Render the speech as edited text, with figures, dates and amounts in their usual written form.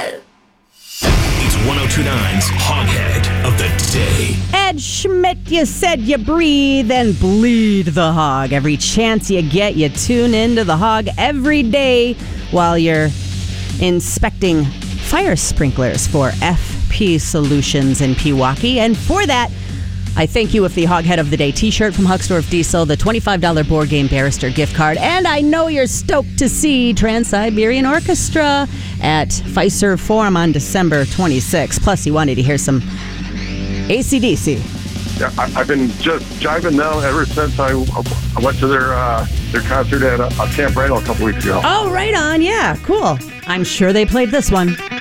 It's 1029's Hoghead of the Day. Ed Schmidt, you said you breathe and bleed the hog. Every chance you get, you tune into the hog every day while you're inspecting fire sprinklers for FP Solutions in Pewaukee. And for that, I thank you with the Hoghead of the Day t-shirt from Hucksdorf Diesel, the $25 Board Game Barrister gift card, and I know you're stoked to see Trans-Siberian Orchestra at Fiserv Forum on December 26th. Plus, you wanted to hear some AC/DC. Yeah, I've been just jiving now ever since I went to their concert at Camp Randall a couple weeks ago. Oh, right on. Yeah, cool. I'm sure they played this one.